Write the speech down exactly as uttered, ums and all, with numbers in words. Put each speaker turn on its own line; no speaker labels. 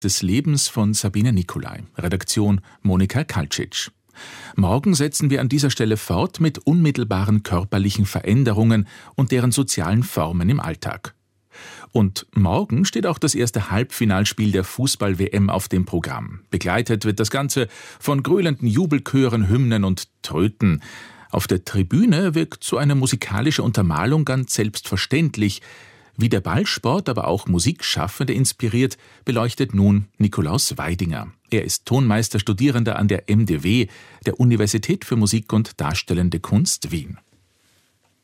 des Lebens von Sabine Nicolai. Redaktion Monika Kaltschitsch. Morgen setzen wir an dieser Stelle fort mit unmittelbaren körperlichen Veränderungen und deren sozialen Formen im Alltag. Und morgen steht auch das erste Halbfinalspiel der Fußball-W M auf dem Programm. Begleitet wird das Ganze von gröhlenden Jubelchören, Hymnen und Tröten. Auf der Tribüne wirkt so eine musikalische Untermalung ganz selbstverständlich. Wie der Ballsport, aber auch Musikschaffende inspiriert, beleuchtet nun Nikolaus Weidinger. Er ist Tonmeisterstudierender an der M D W, der Universität für Musik und Darstellende Kunst Wien.